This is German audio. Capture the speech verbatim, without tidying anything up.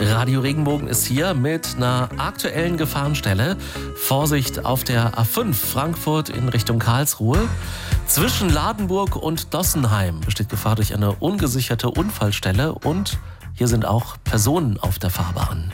Radio Regenbogen ist hier mit einer aktuellen Gefahrenstelle. Vorsicht auf der A fünf Frankfurt in Richtung Karlsruhe. Zwischen Ladenburg und Dossenheim besteht Gefahr durch eine ungesicherte Unfallstelle und hier sind auch Personen auf der Fahrbahn.